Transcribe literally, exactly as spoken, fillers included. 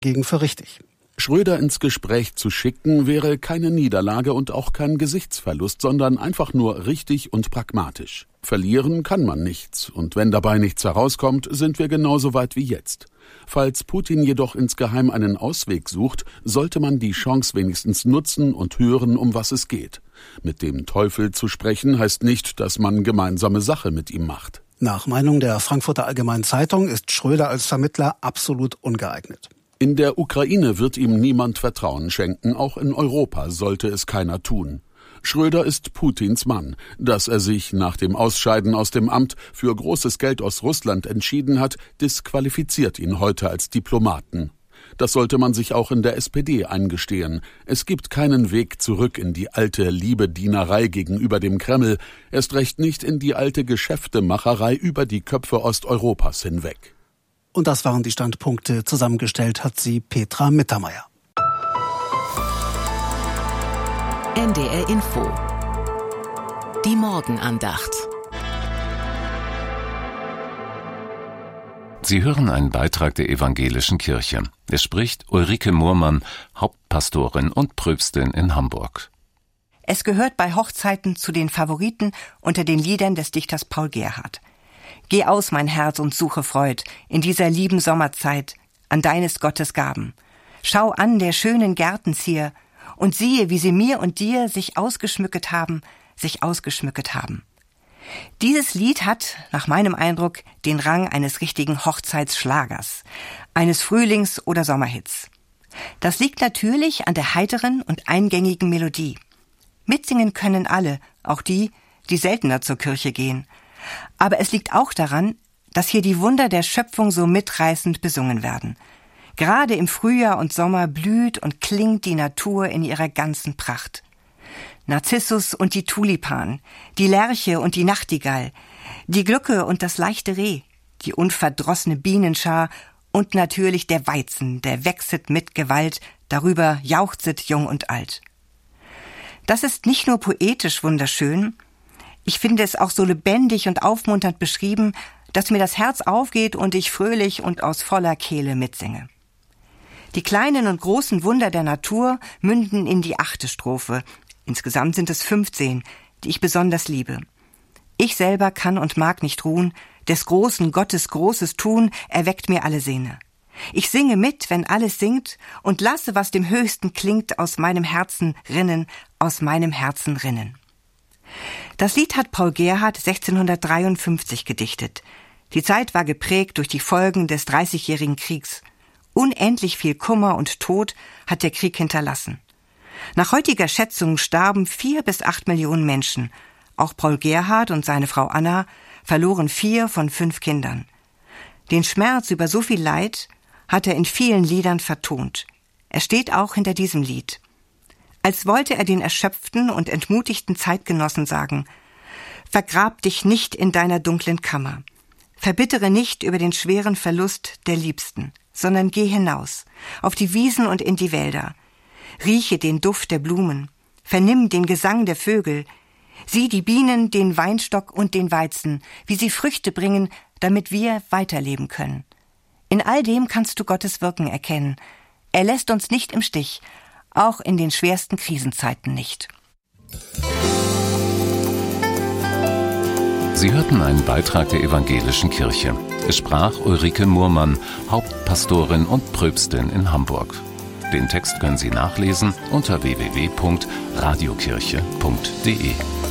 dagegen für richtig. Schröder ins Gespräch zu schicken, wäre keine Niederlage und auch kein Gesichtsverlust, sondern einfach nur richtig und pragmatisch. Verlieren kann man nichts, und wenn dabei nichts herauskommt, sind wir genauso weit wie jetzt. Falls Putin jedoch insgeheim einen Ausweg sucht, sollte man die Chance wenigstens nutzen und hören, um was es geht. Mit dem Teufel zu sprechen heißt nicht, dass man gemeinsame Sache mit ihm macht. Nach Meinung der Frankfurter Allgemeinen Zeitung ist Schröder als Vermittler absolut ungeeignet. In der Ukraine wird ihm niemand Vertrauen schenken, auch in Europa sollte es keiner tun. Schröder ist Putins Mann. Dass er sich nach dem Ausscheiden aus dem Amt für großes Geld aus Russland entschieden hat, disqualifiziert ihn heute als Diplomaten. Das sollte man sich auch in der S P D eingestehen. Es gibt keinen Weg zurück in die alte Liebedienerei gegenüber dem Kreml, erst recht nicht in die alte Geschäftemacherei über die Köpfe Osteuropas hinweg. Und das waren die Standpunkte. Zusammengestellt hat sie Petra Mittermeier. N D R Info. Die Morgenandacht. Sie hören einen Beitrag der Evangelischen Kirche. Es spricht Ulrike Moormann, Hauptpastorin und Pröpstin in Hamburg. Es gehört bei Hochzeiten zu den Favoriten unter den Liedern des Dichters Paul Gerhardt. Geh aus, mein Herz, und suche Freud in dieser lieben Sommerzeit an deines Gottes Gaben. Schau an der schönen Gärtenzier und siehe, wie sie mir und dir sich ausgeschmücket haben, sich ausgeschmücket haben. Dieses Lied hat, nach meinem Eindruck, den Rang eines richtigen Hochzeitsschlagers, eines Frühlings- oder Sommerhits. Das liegt natürlich an der heiteren und eingängigen Melodie. Mitsingen können alle, auch die, die seltener zur Kirche gehen. Aber es liegt auch daran, dass hier die Wunder der Schöpfung so mitreißend besungen werden. Gerade im Frühjahr und Sommer blüht und klingt die Natur in ihrer ganzen Pracht. Narzissus und die Tulipan, die Lerche und die Nachtigall, die Glucke und das leichte Reh, die unverdrossene Bienenschar und natürlich der Weizen, der wächset mit Gewalt, darüber jauchzet jung und alt. Das ist nicht nur poetisch wunderschön, ich finde es auch so lebendig und aufmunternd beschrieben, dass mir das Herz aufgeht und ich fröhlich und aus voller Kehle mitsinge. Die kleinen und großen Wunder der Natur münden in die achte Strophe. Insgesamt sind es fünfzehn, die ich besonders liebe. Ich selber kann und mag nicht ruhen, des großen Gottes großes Tun erweckt mir alle Sehne. Ich singe mit, wenn alles singt, und lasse, was dem Höchsten klingt, aus meinem Herzen rinnen, aus meinem Herzen rinnen. Das Lied hat Paul Gerhardt sechzehnhundertdreiundfünfzig gedichtet. Die Zeit war geprägt durch die Folgen des Dreißigjährigen Kriegs. Unendlich viel Kummer und Tod hat der Krieg hinterlassen. Nach heutiger Schätzung starben vier bis acht Millionen Menschen. Auch Paul Gerhardt und seine Frau Anna verloren vier von fünf Kindern. Den Schmerz über so viel Leid hat er in vielen Liedern vertont. Er steht auch hinter diesem Lied. Als wollte er den erschöpften und entmutigten Zeitgenossen sagen: Vergrab dich nicht in deiner dunklen Kammer. Verbittere nicht über den schweren Verlust der Liebsten, sondern geh hinaus, auf die Wiesen und in die Wälder. Rieche den Duft der Blumen, vernimm den Gesang der Vögel, sieh die Bienen, den Weinstock und den Weizen, wie sie Früchte bringen, damit wir weiterleben können. In all dem kannst du Gottes Wirken erkennen. Er lässt uns nicht im Stich, auch in den schwersten Krisenzeiten nicht. Sie hörten einen Beitrag der Evangelischen Kirche. Es sprach Ulrike Moormann, Hauptpastorin und Pröpstin in Hamburg. Den Text können Sie nachlesen unter w w w punkt radiokirche punkt d e.